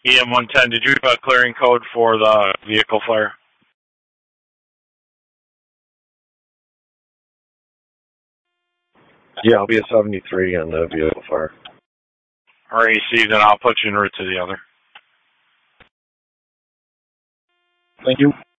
EM-110, did you have a clearing code for the vehicle fire? Yeah, I'll be a 73 on the vehicle fire. All right, AC, then I'll put you en route to the other. Thank you.